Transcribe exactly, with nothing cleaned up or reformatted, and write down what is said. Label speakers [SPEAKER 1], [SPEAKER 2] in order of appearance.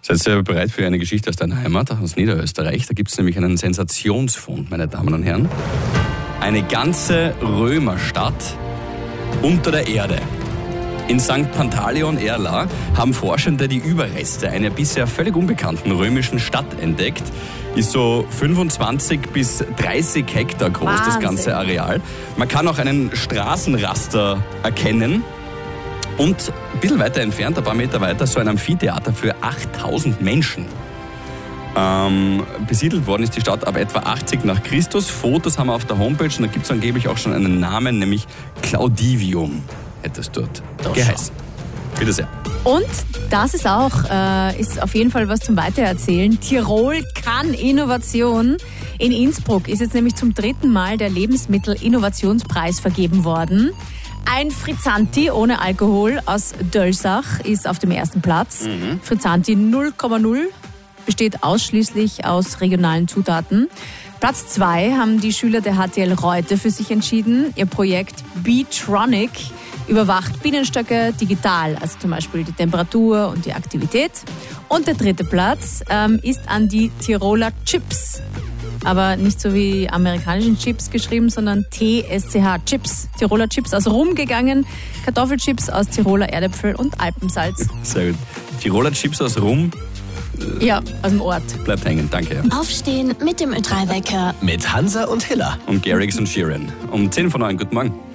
[SPEAKER 1] Seid ihr bereit für eine Geschichte aus deiner Heimat, aus Niederösterreich? Da gibt es nämlich einen Sensationsfund, meine Damen und Herren. Eine ganze Römerstadt unter der Erde. In Sankt Pantaleon Erla haben Forschende die Überreste einer bisher völlig unbekannten römischen Stadt entdeckt. Ist so fünfundzwanzig bis dreißig Hektar groß, Wahnsinn. Das ganze Areal. Man kann auch einen Straßenraster erkennen. Und ein bisschen weiter entfernt, ein paar Meter weiter, so ein Amphitheater für achttausend Menschen. Ähm, besiedelt worden ist die Stadt ab etwa achtzig nach Christus. Fotos haben wir auf der Homepage und da gibt es angeblich auch schon einen Namen, nämlich Claudivium hätte es dort das geheißen. Bitte sehr.
[SPEAKER 2] Und das ist auch, äh, ist auf jeden Fall was zum Weitererzählen. Tirol kann Innovation. In Innsbruck ist jetzt nämlich zum dritten Mal der Lebensmittel-Innovationspreis vergeben worden. Ein Frizzanti ohne Alkohol aus Dölsach ist auf dem ersten Platz. Mhm. Frizzanti null Komma null besteht ausschließlich aus regionalen Zutaten. Platz zwei haben die Schüler der H T L Reute für sich entschieden. Ihr Projekt Beetronic überwacht Bienenstöcke digital, also zum Beispiel die Temperatur und die Aktivität. Und der dritte Platz ähm, ist an die Tiroler Chips. Aber nicht so wie amerikanischen Chips geschrieben, sondern T S C H Chips. Tiroler Chips aus Rum gegangen, Kartoffelchips aus Tiroler Erdäpfel und Alpensalz.
[SPEAKER 1] Sehr gut. Tiroler Chips aus Rum?
[SPEAKER 2] Ja, aus dem Ort.
[SPEAKER 1] Bleibt hängen, danke.
[SPEAKER 3] Aufstehen mit dem Ö drei Wecker.
[SPEAKER 4] Mit Hansa und Hiller.
[SPEAKER 1] Und Garrix und Sheeran. Um zehn vor neun, guten Morgen.